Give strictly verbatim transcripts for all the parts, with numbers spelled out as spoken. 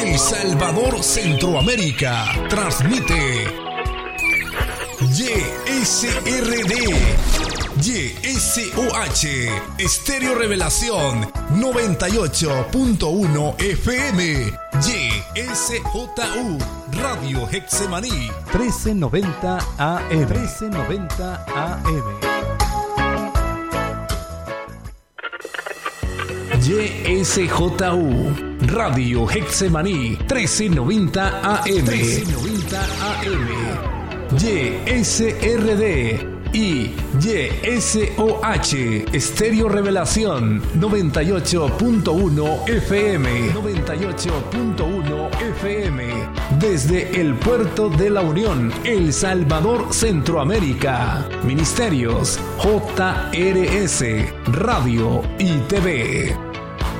El Salvador, Centroamérica. Transmite Y S R D, Y S O H, Estéreo Revelación noventa y ocho punto uno F M, Y S J U, Radio Getsemaní trece noventa A M, trece noventa A M. Y S J U, Radio Getsemaní trece noventa A M, trece noventa A M. Y S R D y Y S O H, Estéreo Revelación noventa y ocho punto uno F M, noventa y ocho punto uno F M, desde el Puerto de la Unión, El Salvador, Centroamérica. Ministerios J R S, Radio y T V.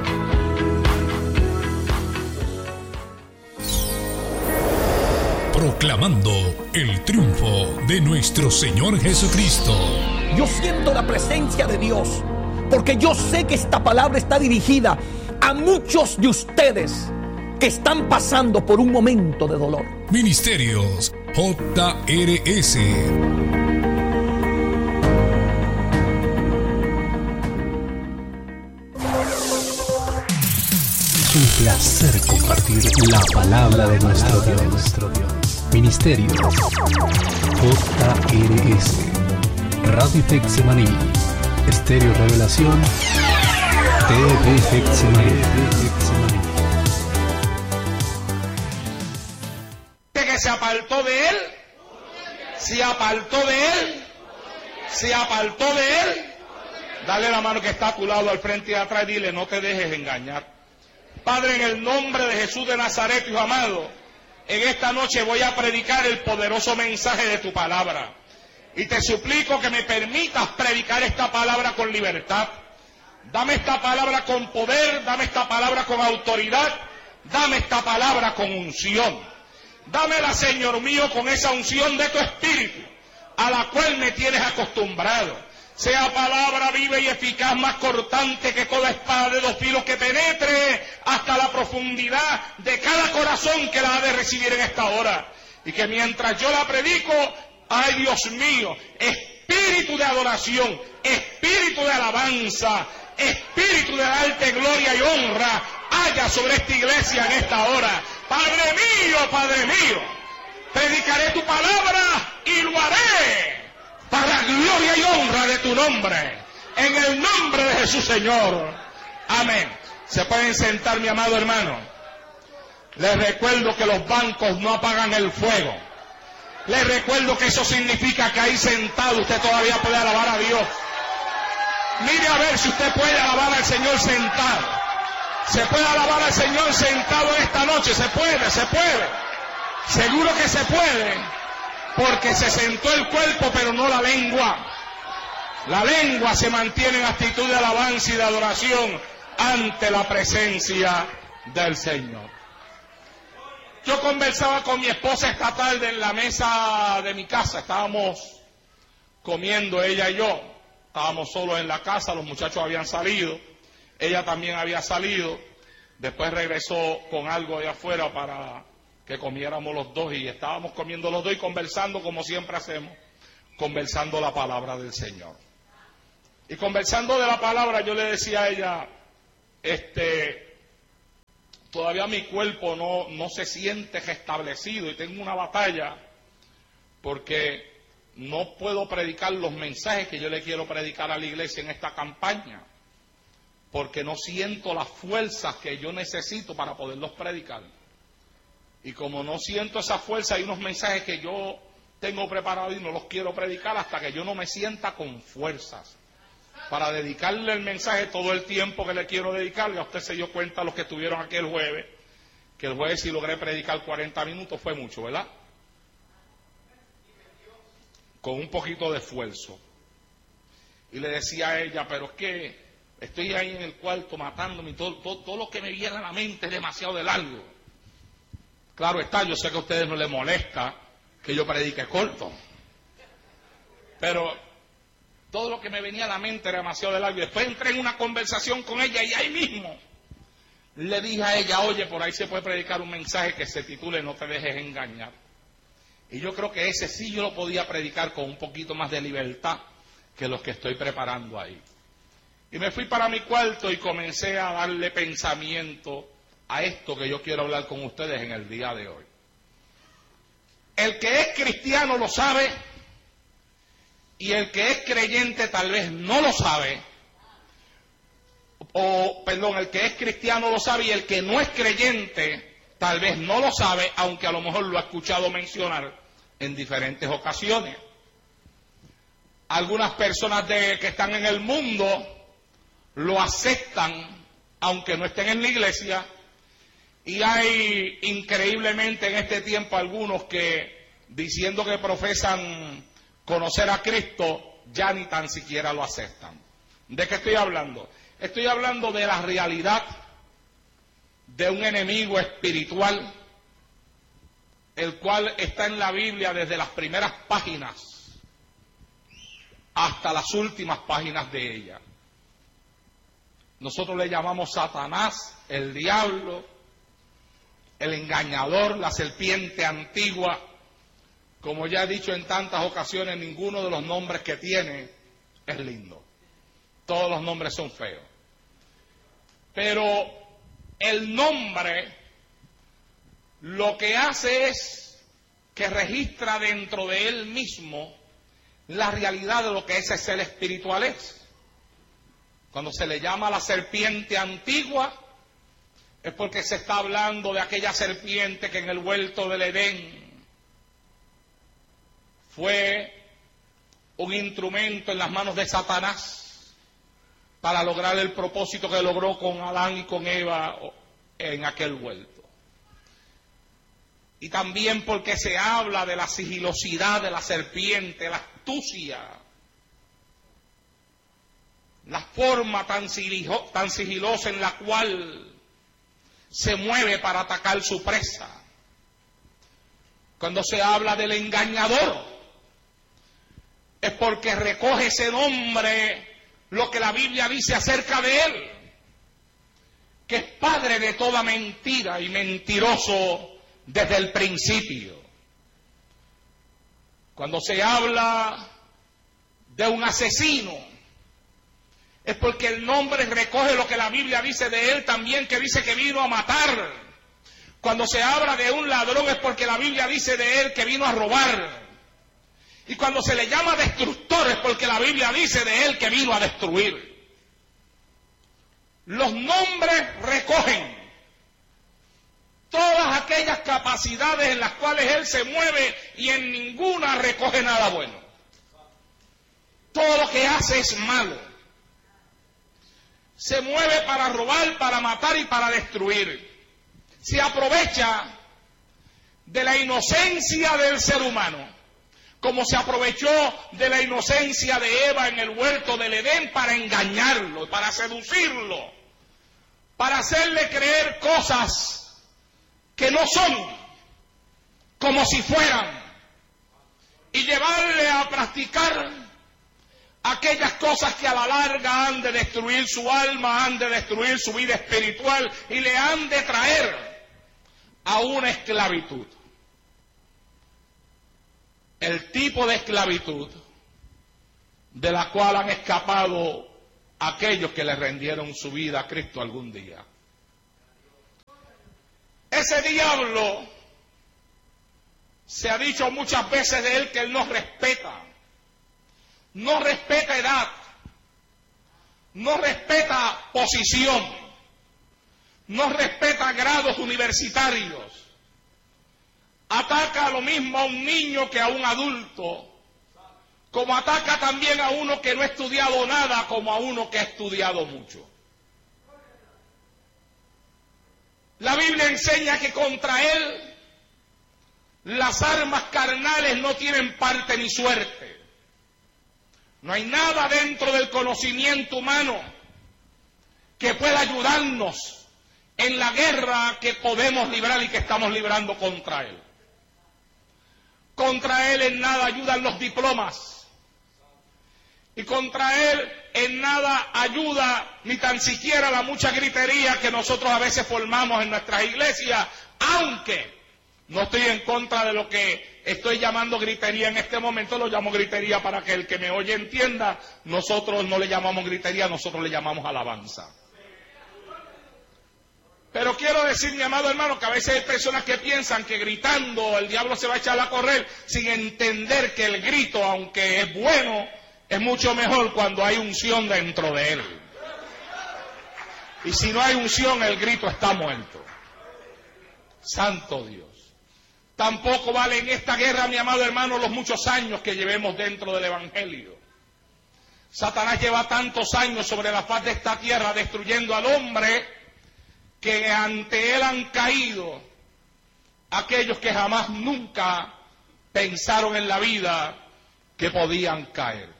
Proclamando el triunfo de nuestro Señor Jesucristo. Yo siento la presencia de Dios, porque yo sé que esta palabra está dirigida a muchos de ustedes que están pasando por un momento de dolor. Ministerios J R S. Es un placer compartir la palabra de nuestro Dios. Nuestro Dios. Ministerios J R S, Radio Getsemaní, Estéreo Revelación, T V Getsemaní. Que se apartó de él, se apartó de él, se apartó de él. Dale la mano que está a tu lado, al frente y atrás, y dile: no te dejes engañar. Padre, en el nombre de Jesús de Nazaret, Hijo amado, en esta noche voy a predicar el poderoso mensaje de tu palabra. Y te suplico que me permitas predicar esta palabra con libertad. Dame esta palabra con poder, dame esta palabra con autoridad, dame esta palabra con unción. Dámela, Señor mío, con esa unción de tu Espíritu, a la cual me tienes acostumbrado. Sea palabra viva y eficaz, más cortante que toda espada de dos filos, que penetre hasta la profundidad de cada corazón que la ha de recibir en esta hora. Y que mientras yo la predico, ay Dios mío, espíritu de adoración, espíritu de alabanza, espíritu de darte gloria y honra, haya sobre esta iglesia en esta hora. Padre mío, Padre mío, predicaré tu palabra y lo haré para gloria y honra de tu nombre, en el nombre de Jesús, Señor. Amén. Se pueden sentar, mi amado hermano. Les recuerdo que los bancos no apagan el fuego. Les recuerdo que eso significa que ahí sentado usted todavía puede alabar a Dios. Mire a ver si usted puede alabar al Señor sentado. Se puede alabar al Señor sentado en esta noche. Se puede, se puede. Seguro que se puede. Porque se sentó el cuerpo, pero no la lengua. La lengua se mantiene en actitud de alabanza y de adoración ante la presencia del Señor. Yo conversaba con mi esposa esta tarde en la mesa de mi casa. Estábamos comiendo, ella y yo. Estábamos solos en la casa, los muchachos habían salido. Ella también había salido. Después regresó con algo de afuera para que comiéramos los dos, y estábamos comiendo los dos y conversando como siempre hacemos, conversando la palabra del Señor. Y conversando de la palabra, yo le decía a ella, este, todavía mi cuerpo no, no se siente restablecido y tengo una batalla porque no puedo predicar los mensajes que yo le quiero predicar a la iglesia en esta campaña, porque no siento las fuerzas que yo necesito para poderlos predicar. Y como no siento esa fuerza, hay unos mensajes que yo tengo preparados y no los quiero predicar hasta que yo no me sienta con fuerzas para dedicarle el mensaje todo el tiempo que le quiero dedicarle. A usted se dio cuenta, los que estuvieron aquí el jueves, que el jueves si logré predicar cuarenta minutos fue mucho, ¿verdad? Con un poquito de esfuerzo. Y le decía a ella, pero es que estoy ahí en el cuarto matándome y todo, todo, todo lo que me viene a la mente es demasiado de largo. Claro está, yo sé que a ustedes no les molesta que yo predique corto, pero todo lo que me venía a la mente era demasiado de largo. Y después entré en una conversación con ella y ahí mismo le dije a ella, oye, por ahí se puede predicar un mensaje que se titule No te dejes engañar. Y yo creo que ese sí yo lo podía predicar con un poquito más de libertad que los que estoy preparando ahí. Y me fui para mi cuarto y comencé a darle pensamiento a esto que yo quiero hablar con ustedes en el día de hoy. El que es cristiano lo sabe y el que es creyente tal vez no lo sabe. O, perdón, el que es cristiano lo sabe y el que no es creyente tal vez no lo sabe, aunque a lo mejor lo ha escuchado mencionar en diferentes ocasiones. Algunas personas de, que están en el mundo lo aceptan, aunque no estén en la iglesia, y hay increíblemente en este tiempo algunos que, diciendo que profesan conocer a Cristo, ya ni tan siquiera lo aceptan. ¿De qué estoy hablando? Estoy hablando de la realidad de un enemigo espiritual, el cual está en la Biblia desde las primeras páginas hasta las últimas páginas de ella. Nosotros le llamamos Satanás, el diablo, el engañador, la serpiente antigua. Como ya he dicho en tantas ocasiones, ninguno de los nombres que tiene es lindo. Todos los nombres son feos. Pero el nombre lo que hace es que registra dentro de él mismo la realidad de lo que ese ser espiritual es. Cuando se le llama la serpiente antigua, es porque se está hablando de aquella serpiente que en el huerto del Edén fue un instrumento en las manos de Satanás para lograr el propósito que logró con Adán y con Eva en aquel huerto. Y también porque se habla de la sigilosidad de la serpiente, la astucia, la forma tan, sigilo, tan sigilosa en la cual se mueve para atacar su presa. Cuando se habla del engañador, es porque recoge ese nombre lo que la Biblia dice acerca de él, que es padre de toda mentira y mentiroso desde el principio. Cuando se habla de un asesino, es porque el nombre recoge lo que la Biblia dice de él también, que dice que vino a matar. Cuando se habla de un ladrón es porque la Biblia dice de él que vino a robar. Y cuando se le llama destructor es porque la Biblia dice de él que vino a destruir. Los nombres recogen todas aquellas capacidades en las cuales él se mueve y en ninguna recoge nada bueno. Todo lo que hace es malo. Se mueve para robar, para matar y para destruir. Se aprovecha de la inocencia del ser humano, como se aprovechó de la inocencia de Eva en el huerto del Edén para engañarlo, para seducirlo, para hacerle creer cosas que no son, como si fueran, y llevarle a practicar aquellas cosas que a la larga han de destruir su alma, han de destruir su vida espiritual y le han de traer a una esclavitud. El tipo de esclavitud de la cual han escapado aquellos que le rendieron su vida a Cristo algún día. Ese diablo, se ha dicho muchas veces de él que él no respeta. No respeta edad, no respeta posición, no respeta grados universitarios, ataca lo mismo a un niño que a un adulto, como ataca también a uno que no ha estudiado nada como a uno que ha estudiado mucho. La Biblia enseña que contra él las armas carnales no tienen parte ni suerte. No hay nada dentro del conocimiento humano que pueda ayudarnos en la guerra que podemos librar y que estamos librando contra él. Contra él en nada ayudan los diplomas. Y contra él en nada ayuda ni tan siquiera la mucha gritería que nosotros a veces formamos en nuestras iglesias, aunque no estoy en contra de lo que estoy llamando gritería en este momento, lo llamo gritería para que el que me oye entienda. Nosotros no le llamamos gritería, nosotros le llamamos alabanza. Pero quiero decir, mi amado hermano, que a veces hay personas que piensan que gritando el diablo se va a echar a correr, sin entender que el grito, aunque es bueno, es mucho mejor cuando hay unción dentro de él. Y si no hay unción, el grito está muerto. Santo Dios. Tampoco vale en esta guerra, mi amado hermano, los muchos años que llevemos dentro del Evangelio. Satanás lleva tantos años sobre la faz de esta tierra destruyendo al hombre, que ante él han caído aquellos que jamás nunca pensaron en la vida que podían caer.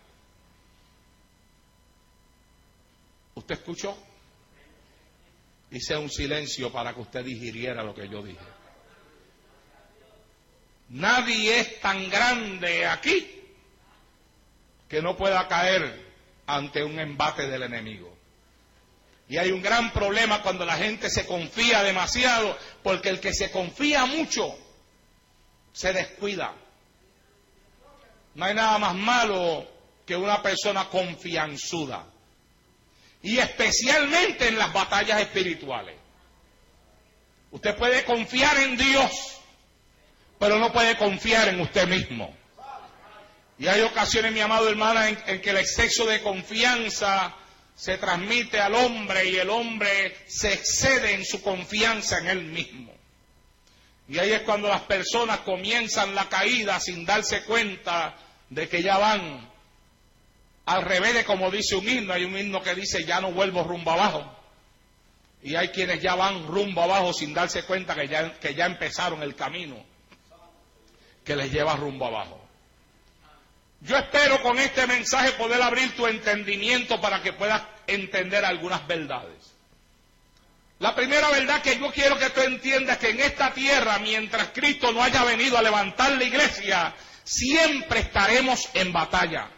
¿Usted escuchó? Hice un silencio para que usted digiriera lo que yo dije. Nadie es tan grande aquí que no pueda caer ante un embate del enemigo. Y hay un gran problema cuando la gente se confía demasiado, porque el que se confía mucho se descuida. No hay nada más malo que una persona confianzuda. Y especialmente en las batallas espirituales. Usted puede confiar en Dios, pero no puede confiar en usted mismo. Y hay ocasiones, mi amado hermano, en, en que el exceso de confianza se transmite al hombre y el hombre se excede en su confianza en él mismo. Y ahí es cuando las personas comienzan la caída sin darse cuenta de que ya van al revés de como dice un himno. Hay un himno que dice ya no vuelvo rumbo abajo. Y hay quienes ya van rumbo abajo sin darse cuenta que ya, que ya empezaron el camino que les lleva rumbo abajo. Yo espero con este mensaje poder abrir tu entendimiento para que puedas entender algunas verdades. La primera verdad que yo quiero que tú entiendas es que en esta tierra, mientras Cristo no haya venido a levantar la iglesia, siempre estaremos en batalla.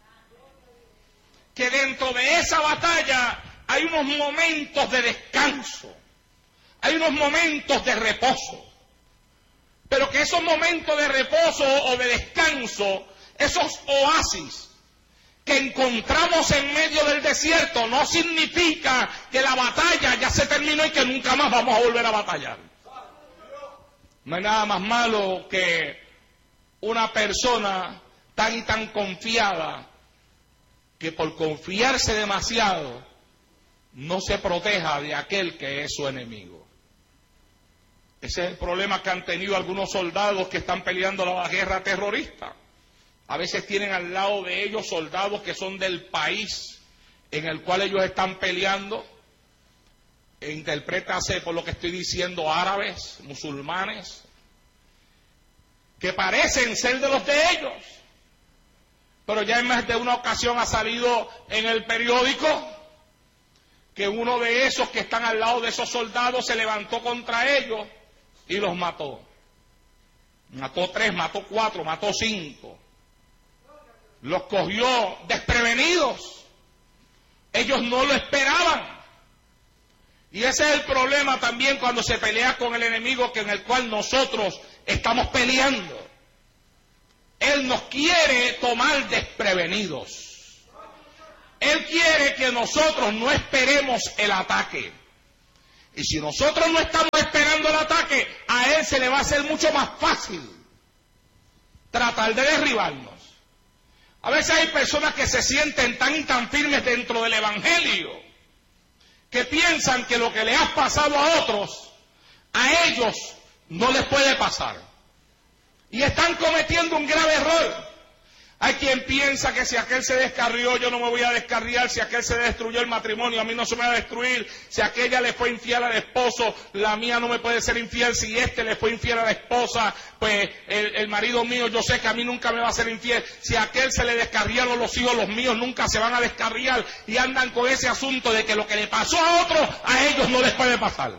Que dentro de esa batalla hay unos momentos de descanso, hay unos momentos de reposo, pero que esos momentos de reposo o de descanso, esos oasis que encontramos en medio del desierto, no significa que la batalla ya se terminó y que nunca más vamos a volver a batallar. No hay nada más malo que una persona tan y tan confiada que por confiarse demasiado no se proteja de aquel que es su enemigo. Ese es el problema que han tenido algunos soldados que están peleando la guerra terrorista. A veces tienen al lado de ellos soldados que son del país en el cual ellos están peleando. E interprétase por lo que estoy diciendo, árabes, musulmanes, que parecen ser de los de ellos. Pero ya en más de una ocasión ha salido en el periódico que uno de esos que están al lado de esos soldados se levantó contra ellos y los mató. Mató tres, mató cuatro, mató cinco. Los cogió desprevenidos. Ellos no lo esperaban. Y ese es el problema también cuando se pelea con el enemigo que en el cual nosotros estamos peleando. Él nos quiere tomar desprevenidos. Él quiere que nosotros no esperemos el ataque. Y si nosotros no estamos esperando el ataque, a él se le va a hacer mucho más fácil tratar de derribarnos. A veces hay personas que se sienten tan y tan firmes dentro del Evangelio que piensan que lo que le ha pasado a otros, a ellos no les puede pasar. Y están cometiendo un grave error. Hay quien piensa que si aquel se descarrió, yo no me voy a descarriar. Si aquel se destruyó el matrimonio, a mí no se me va a destruir. Si aquella le fue infiel al esposo, la mía no me puede ser infiel. Si este le fue infiel a la esposa, pues el, el marido mío, yo sé que a mí nunca me va a ser infiel. Si a aquel se le descarriaron los hijos, los míos nunca se van a descarriar. Y andan con ese asunto de que lo que le pasó a otros, a ellos no les puede pasar.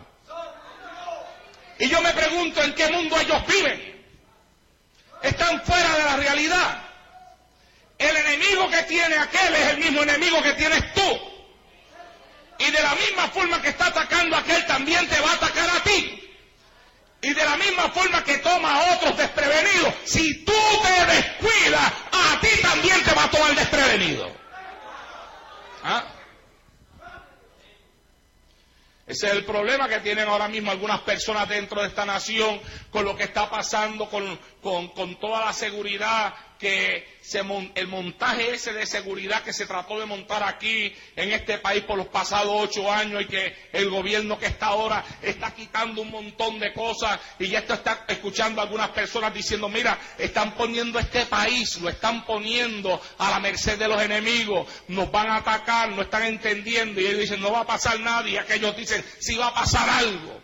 Y yo me pregunto en qué mundo ellos viven. Están fuera de la realidad. El enemigo que tiene aquel es el mismo enemigo que tienes tú. Y de la misma forma que está atacando a aquel, también te va a atacar a ti. Y de la misma forma que toma a otros desprevenidos, si tú te descuidas, a ti también te va a tomar desprevenido. ¿Ah? Ese es el problema que tienen ahora mismo algunas personas dentro de esta nación con lo que está pasando, con, con, con toda la seguridad que se, el montaje ese de seguridad que se trató de montar aquí en este país por los pasados ocho años y que el gobierno que está ahora está quitando un montón de cosas y ya esto está escuchando a algunas personas diciendo, mira, están poniendo este país, lo están poniendo a la merced de los enemigos, nos van a atacar, no están entendiendo, y ellos dicen, no va a pasar nada, y aquellos dicen, sí va a pasar algo.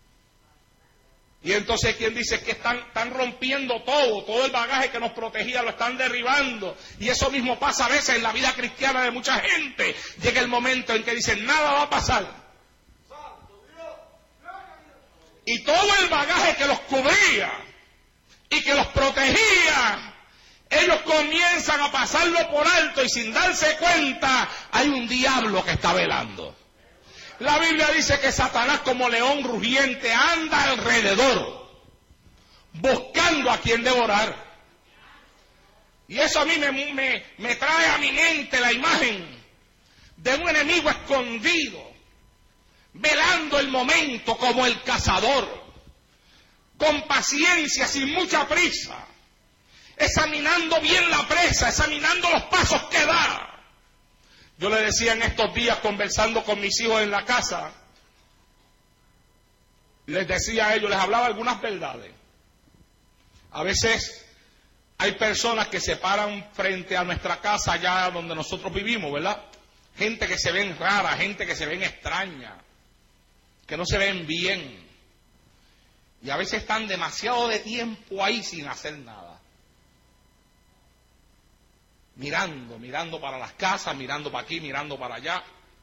Y entonces, ¿quién dice que están, están rompiendo todo? Todo el bagaje que nos protegía lo están derribando. Y eso mismo pasa a veces en la vida cristiana de mucha gente. Llega el momento en que dicen, nada va a pasar. Y todo el bagaje que los cubría y que los protegía, ellos comienzan a pasarlo por alto y sin darse cuenta, hay un diablo que está velando. La Biblia dice que Satanás como león rugiente anda alrededor, buscando a quien devorar. Y eso a mí me, me, me trae a mi mente la imagen de un enemigo escondido, velando el momento como el cazador, con paciencia, sin mucha prisa, examinando bien la presa, examinando los pasos que da. Yo le decía en estos días, conversando con mis hijos en la casa, les decía a ellos, les hablaba algunas verdades. A veces hay personas que se paran frente a nuestra casa allá donde nosotros vivimos, ¿verdad? Gente que se ven rara, gente que se ven extraña, que no se ven bien. Y a veces están demasiado de tiempo ahí sin hacer nada. Mirando, mirando para las casas, mirando para aquí, mirando para allá.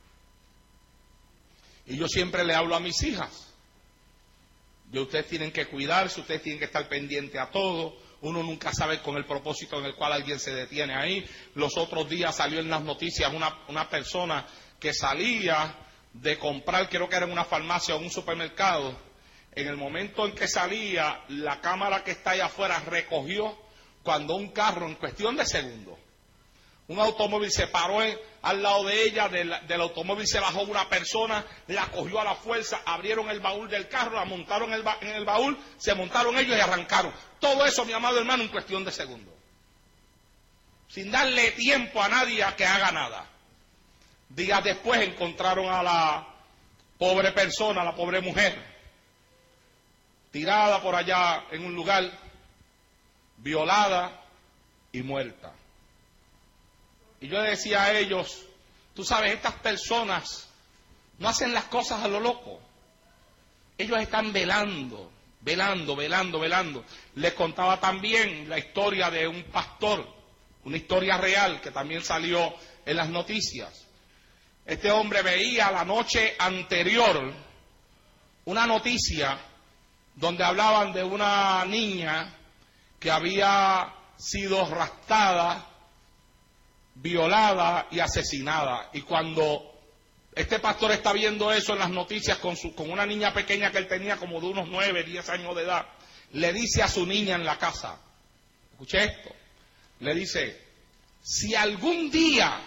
Y yo siempre le hablo a mis hijas. Y ustedes tienen que cuidarse, ustedes tienen que estar pendientes a todo. Uno nunca sabe con el propósito en el cual alguien se detiene ahí. Los otros días salió en las noticias una, una persona que salía de comprar, creo que era en una farmacia o un supermercado. En el momento en que salía, la cámara que está allá afuera recogió cuando un carro, en cuestión de segundos, un automóvil se paró en, al lado de ella, del, del automóvil se bajó una persona, la cogió a la fuerza, abrieron el baúl del carro, la montaron en el, en el baúl, se montaron ellos y arrancaron. Todo eso, mi amado hermano, en cuestión de segundos. Sin darle tiempo a nadie a que haga nada. Días después encontraron a la pobre persona, a la pobre mujer, tirada por allá en un lugar, violada y muerta. Y yo le decía a ellos, tú sabes, estas personas no hacen las cosas a lo loco. Ellos están velando, velando, velando, velando. Les contaba también la historia de un pastor, una historia real que también salió en las noticias. Este hombre veía la noche anterior una noticia donde hablaban de una niña que había sido raptada, violada y asesinada. Y cuando este pastor está viendo eso en las noticias con, su, con una niña pequeña que él tenía como de unos nueve, diez años de edad, le dice a su niña en la casa, escuche esto, le dice, si algún día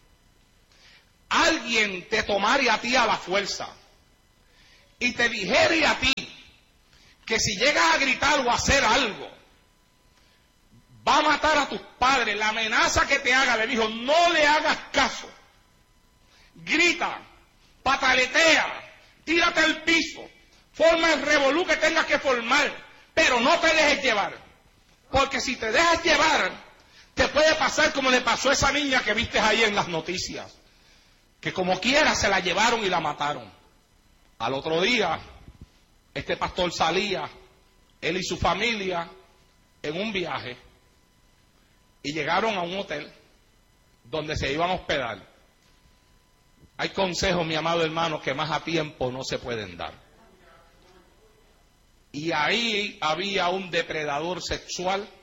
alguien te tomare a ti a la fuerza y te dijere a ti que si llegas a gritar o a hacer algo, va a matar a tus padres, la amenaza que te haga, le dijo, no le hagas caso. Grita, pataletea, tírate al piso, forma el revolú que tengas que formar, pero no te dejes llevar. Porque si te dejas llevar, te puede pasar como le pasó a esa niña que viste ahí en las noticias, que como quiera se la llevaron y la mataron. Al otro día, este pastor salía, él y su familia, en un viaje, y llegaron a un hotel donde se iban a hospedar. Hay consejos, mi amado hermano, que más a tiempo no se pueden dar. Y ahí había un depredador sexual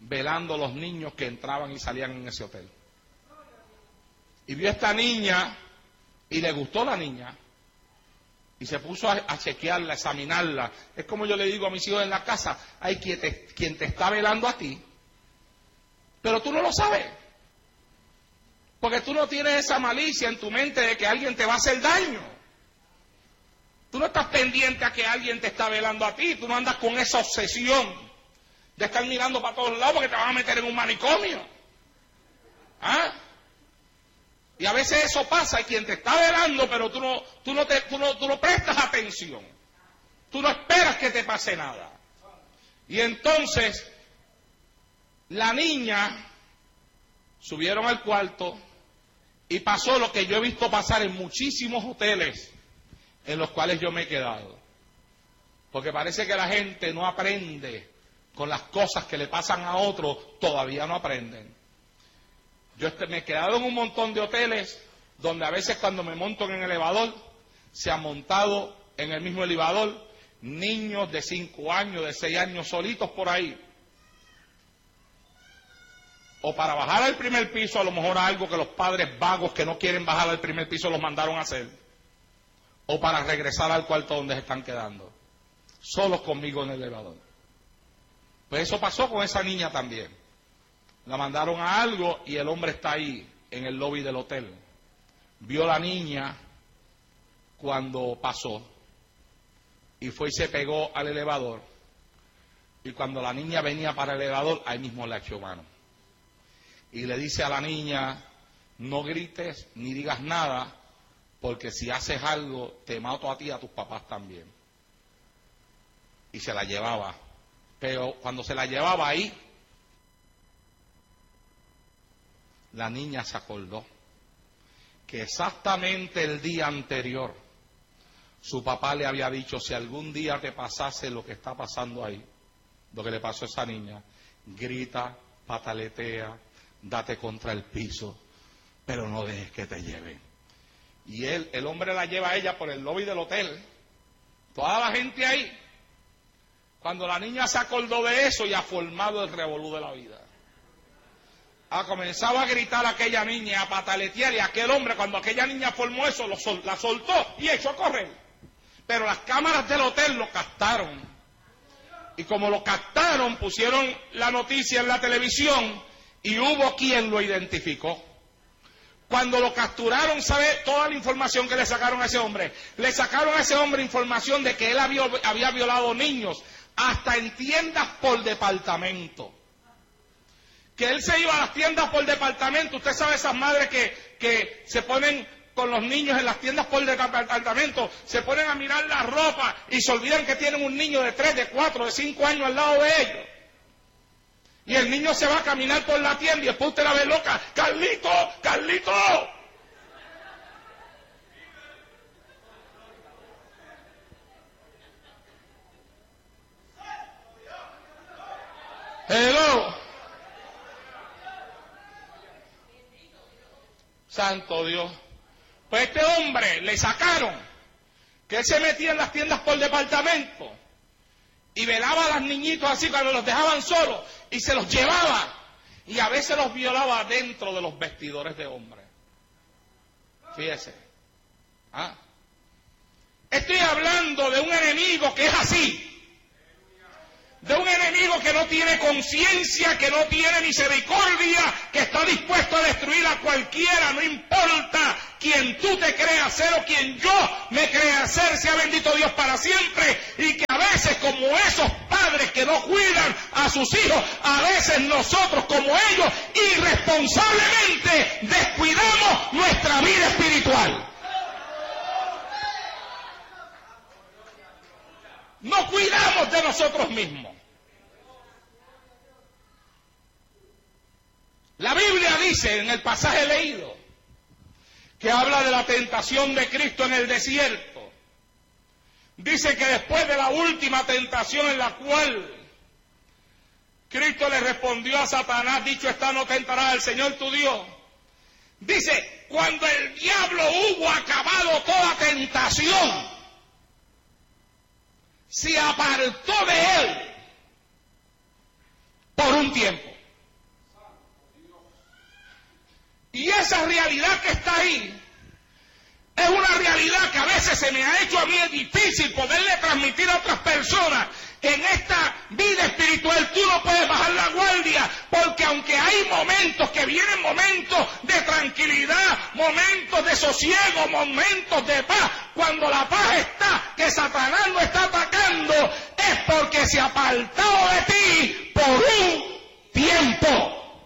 velando los niños que entraban y salían en ese hotel. Y vio a esta niña y le gustó la niña. Y se puso a, a chequearla, a examinarla. Es como yo le digo a mis hijos en la casa, hay quien te, quien te está velando a ti, pero tú no lo sabes. Porque tú no tienes esa malicia en tu mente de que alguien te va a hacer daño. Tú no estás pendiente a que alguien te está velando a ti. Tú no andas con esa obsesión de estar mirando para todos lados porque te van a meter en un manicomio. ¿Ah? Y a veces eso pasa, hay quien te está velando, pero tú no, tú no, te, tú no, tú no prestas atención. Tú no esperas que te pase nada. Y entonces, la niña subieron al cuarto y pasó lo que yo he visto pasar en muchísimos hoteles en los cuales yo me he quedado. Porque parece que la gente no aprende con las cosas que le pasan a otros, todavía no aprenden. Yo me he quedado en un montón de hoteles donde a veces cuando me monto en el elevador, se han montado en el mismo elevador niños de cinco años, de seis años solitos por ahí. O para bajar al primer piso, a lo mejor algo que los padres vagos que no quieren bajar al primer piso los mandaron a hacer. O para regresar al cuarto donde se están quedando. Solos conmigo en el elevador. Pues eso pasó con esa niña también. La mandaron a algo y el hombre está ahí, en el lobby del hotel. Vio a la niña cuando pasó. Y fue y se pegó al elevador. Y cuando la niña venía para el elevador, ahí mismo le echó mano. Y le dice a la niña, no grites ni digas nada, porque si haces algo, te mato a ti y a tus papás también. Y se la llevaba. Pero cuando se la llevaba ahí, la niña se acordó que exactamente el día anterior, su papá le había dicho, si algún día te pasase lo que está pasando ahí, lo que le pasó a esa niña, grita, pataletea, date contra el piso, pero no dejes que te lleven. Y él, el hombre la lleva a ella por el lobby del hotel, toda la gente ahí. Cuando la niña se acordó de eso y ha formado el revolú de la vida. Ha comenzado a gritar a aquella niña, a pataletear, y aquel hombre, cuando aquella niña formó eso, lo sol, la soltó y echó a correr. Pero las cámaras del hotel lo captaron. Y como lo captaron, pusieron la noticia en la televisión y hubo quien lo identificó. Cuando lo capturaron, ¿sabe toda la información que le sacaron a ese hombre? Le sacaron a ese hombre información de que él había, había violado niños, hasta en tiendas por departamento. Que él se iba a las tiendas por departamento. Usted sabe esas madres que, que se ponen con los niños en las tiendas por departamento, se ponen a mirar la ropa y se olvidan que tienen un niño de tres, de cuatro, de cinco años al lado de ellos. Y el niño se va a caminar por la tienda y después usted la ve loca. ¡Carlito! ¡Carlito! Hello. Santo Dios. Pues este hombre le sacaron que él se metía en las tiendas por departamento y velaba a los niñitos así cuando los dejaban solos y se los llevaba y a veces los violaba dentro de los vestidores de hombres. Fíjese. ¿Ah? Estoy hablando de un enemigo que es así. De un enemigo que no tiene conciencia, que no tiene misericordia, que está dispuesto a destruir a cualquiera, no importa quién tú te creas ser o quien yo me crea ser, sea bendito Dios para siempre, y que a veces como esos padres que no cuidan a sus hijos, a veces nosotros como ellos irresponsablemente descuidamos nuestra vida espiritual. No cuidamos de nosotros mismos. La Biblia dice en el pasaje leído que habla de la tentación de Cristo en el desierto. Dice que después de la última tentación en la cual Cristo le respondió a Satanás, dicho está, no tentarás al Señor tu Dios. Dice, cuando el diablo hubo acabado toda tentación, se apartó de él por un tiempo. Y esa realidad que está ahí es una realidad que a veces se me ha hecho a mí difícil poderle transmitir a otras personas. Que en esta vida espiritual tú no puedes bajar la guardia, porque aunque hay momentos que vienen momentos de tranquilidad, momentos de sosiego, momentos de paz, cuando la paz está, que Satanás no está atacando, es porque se ha apartado de ti por un tiempo.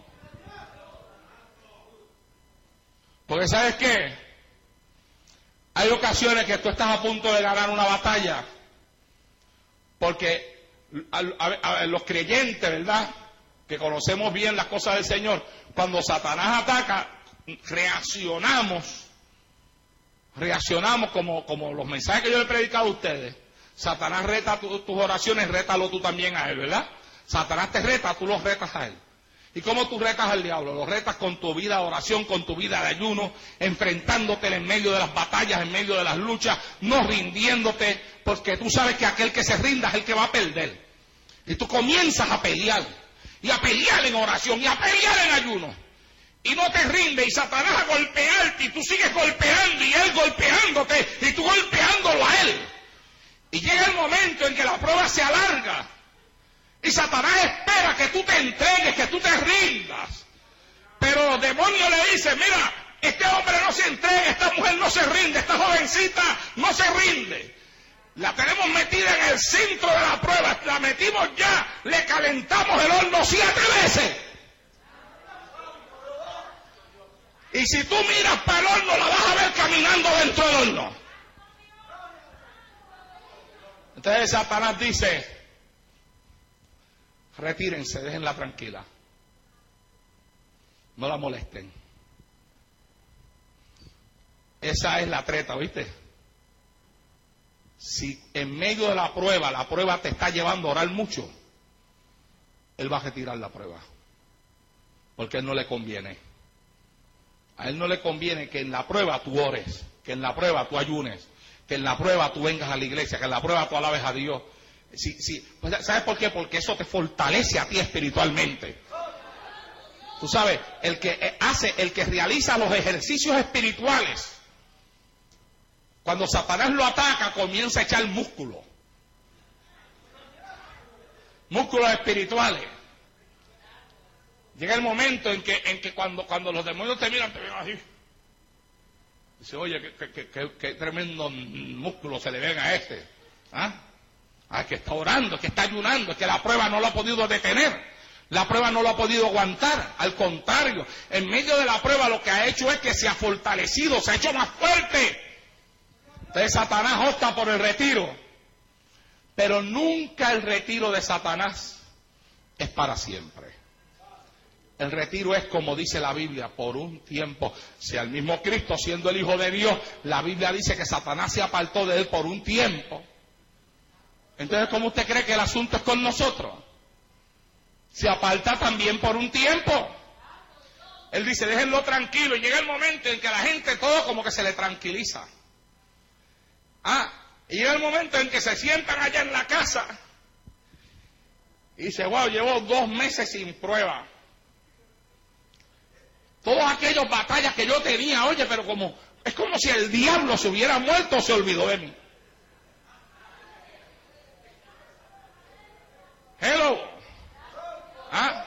Porque ¿sabes qué? Hay ocasiones que tú estás a punto de ganar una batalla, porque a, a, a los creyentes, ¿verdad?, que conocemos bien las cosas del Señor, cuando Satanás ataca, reaccionamos, reaccionamos como, como los mensajes que yo le he predicado a ustedes. Satanás reta tu, tus oraciones, rétalo tú también a él, ¿verdad? Satanás te reta, tú los retas a él. ¿Y cómo tú retas al diablo? Lo retas con tu vida de oración, con tu vida de ayuno, enfrentándote en medio de las batallas, en medio de las luchas, no rindiéndote, porque tú sabes que aquel que se rinda es el que va a perder. Y tú comienzas a pelear, y a pelear en oración, y a pelear en ayuno. Y no te rindes, y Satanás a golpearte, y tú sigues golpeando, y él golpeándote, y tú golpeándolo a él. Y llega el momento en que la prueba se alarga. Y Satanás espera que tú te entregues, que tú te rindas. Pero los demonios le dicen, mira, este hombre no se entrega, esta mujer no se rinde, esta jovencita no se rinde. La tenemos metida en el centro de la prueba, la metimos ya, le calentamos el horno siete veces. Y si tú miras para el horno, la vas a ver caminando dentro del horno. Entonces Satanás dice, retírense, déjenla tranquila. No la molesten. Esa es la treta, ¿viste? Si en medio de la prueba, la prueba te está llevando a orar mucho, él va a retirar la prueba. Porque a él no le conviene. A él no le conviene que en la prueba tú ores, que en la prueba tú ayunes, que en la prueba tú vengas a la iglesia, que en la prueba tú alabes a Dios. Sí, sí. Pues, ¿sabes por qué? Porque eso te fortalece a ti espiritualmente. Tú sabes, el que hace, el que realiza los ejercicios espirituales, cuando Satanás lo ataca, comienza a echar músculo. Músculos espirituales. Llega el momento en que, en que cuando, cuando los demonios te miran, te ven así. Dice, oye, qué, qué, qué, qué tremendo músculo se le ven a este. ¿Ah? Ah, que está orando, que está ayunando, es que la prueba no lo ha podido detener, la prueba no lo ha podido aguantar, al contrario, en medio de la prueba lo que ha hecho es que se ha fortalecido, se ha hecho más fuerte. Entonces Satanás opta por el retiro, pero nunca el retiro de Satanás es para siempre. El retiro es, como dice la Biblia, por un tiempo. Si al mismo Cristo, siendo el Hijo de Dios, la Biblia dice que Satanás se apartó de él por un tiempo. Entonces, ¿cómo usted cree que el asunto es con nosotros? Se aparta también por un tiempo. Él dice, déjenlo tranquilo. Y llega el momento en que la gente todo como que se le tranquiliza. Ah, y llega el momento en que se sientan allá en la casa. Y dice, wow, llevo dos meses sin prueba. Todas aquellas batallas que yo tenía, oye, pero como es como si el diablo se hubiera muerto o se olvidó de mí. Hello. ¿Ah?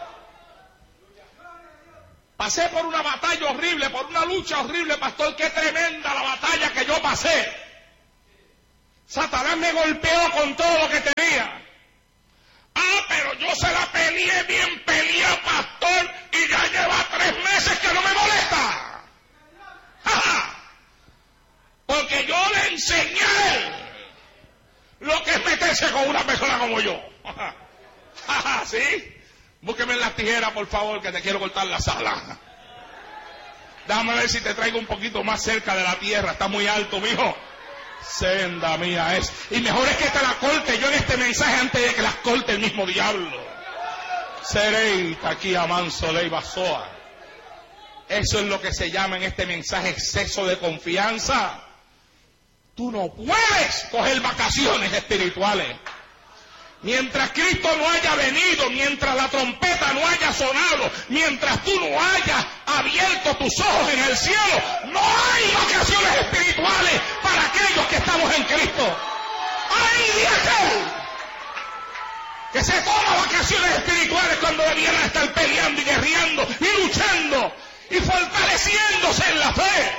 Pasé por una batalla horrible, por una lucha horrible, pastor, qué tremenda la batalla que yo pasé. Satanás me golpeó con todo lo que tenía. Ah, pero yo se la peleé bien peleada, pastor, y ya lleva tres meses que no me molesta. ¡Ja! Porque yo le enseñé a él lo que es meterse con una persona como yo. ¡Ja! ¡Ja! ¿Sí? Búsqueme en las tijeras, por favor, que te quiero cortar la sala. Déjame ver si te traigo un poquito más cerca de la tierra. Está muy alto, mijo. Senda mía es. Y mejor es que te la corte yo en este mensaje antes de que las corte el mismo diablo. Sereita aquí a manso ley basoa. Eso es lo que se llama en este mensaje exceso de confianza. Tú no puedes coger vacaciones espirituales. Mientras Cristo no haya venido, mientras la trompeta no haya sonado, mientras tú no hayas abierto tus ojos en el cielo, no hay vacaciones espirituales para aquellos que estamos en Cristo. ¡Ay, de aquel que se toma vacaciones espirituales cuando debieran estar peleando y guerreando y luchando y fortaleciéndose en la fe!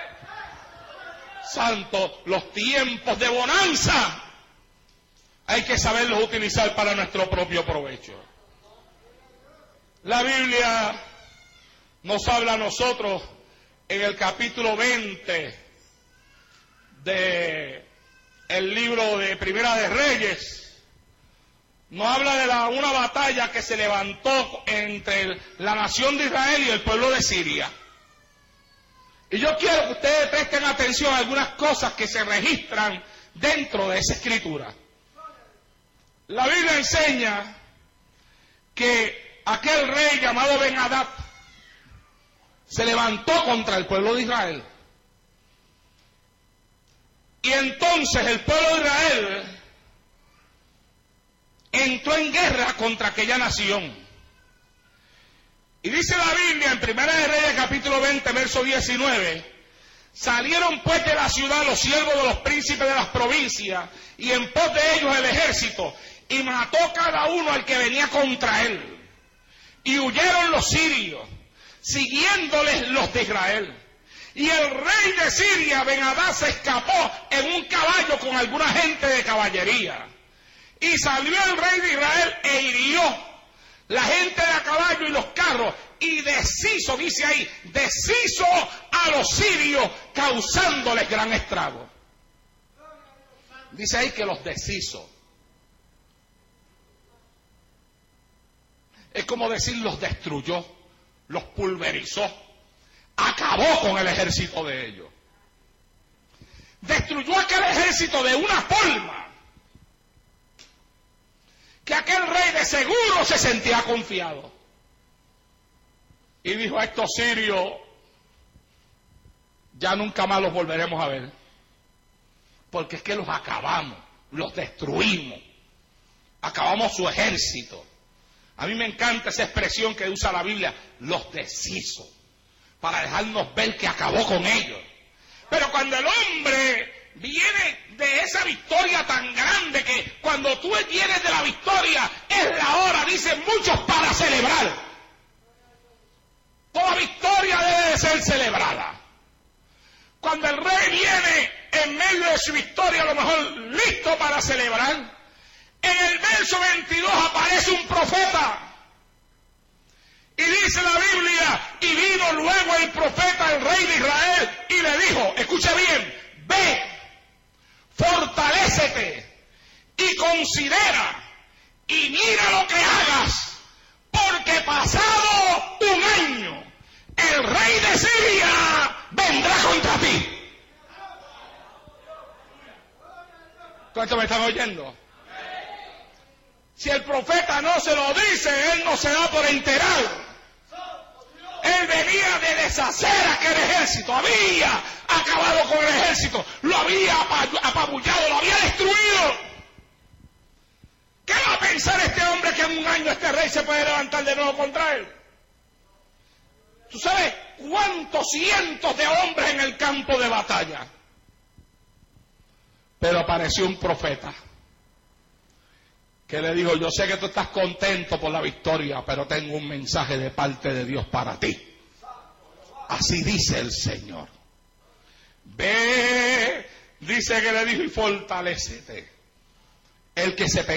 Santo, los tiempos de bonanza hay que saberlos utilizar para nuestro propio provecho. La Biblia nos habla a nosotros en el capítulo veinte de el libro de Primera de Reyes. Nos habla de la, una batalla que se levantó entre la nación de Israel y el pueblo de Siria. Y yo quiero que ustedes presten atención a algunas cosas que se registran dentro de esa escritura. La Biblia enseña que aquel rey llamado Ben-Hadad se levantó contra el pueblo de Israel. Y entonces el pueblo de Israel entró en guerra contra aquella nación. Y dice la Biblia en Primera de Reyes capítulo veinte, verso diecinueve: salieron pues de la ciudad los siervos de los príncipes de las provincias, y en pos de ellos el ejército, y mató cada uno al que venía contra él. Y huyeron los sirios, siguiéndoles los de Israel. Y el rey de Siria, Ben-Hadad, se escapó en un caballo con alguna gente de caballería. Y salió el rey de Israel e hirió la gente de a caballo y los carros, y deshizo, dice ahí, deshizo a los sirios, causándoles gran estrago. Dice ahí que los deshizo. Es como decir, los destruyó, los pulverizó, acabó con el ejército de ellos. Destruyó aquel ejército de una forma que aquel rey de seguro se sentía confiado. Y dijo a estos sirios, ya nunca más los volveremos a ver, porque es que los acabamos, los destruimos, acabamos su ejército. A mí me encanta esa expresión que usa la Biblia, los deshizo, para dejarnos ver que acabó con ellos. Pero cuando el hombre viene de esa victoria tan grande, que cuando tú vienes de la victoria es la hora, dicen muchos, para celebrar. Toda victoria debe de ser celebrada. Cuando el rey viene en medio de su victoria, a lo mejor listo para celebrar, en el verso veintidós aparece un profeta. Y dice la Biblia, y vino luego el profeta, el rey de Israel, y le dijo, escucha bien, ve, fortalécete y considera y mira lo que hagas, porque pasado un año el rey de Siria vendrá contra ti. ¿Cuántos me están oyendo? Si el profeta no se lo dice, él no se da por enterado. Él venía de deshacer aquel ejército, había acabado con el ejército, lo había apabullado, lo había destruido. ¿Qué va a pensar este hombre que en un año este rey se puede levantar de nuevo contra él? ¿Tú sabes cuántos cientos de hombres en el campo de batalla? Pero apareció un profeta que le dijo, yo sé que tú estás contento por la victoria, pero tengo un mensaje de parte de Dios para ti. Así dice el Señor. Ve, dice que le dijo, y fortalécete. El que se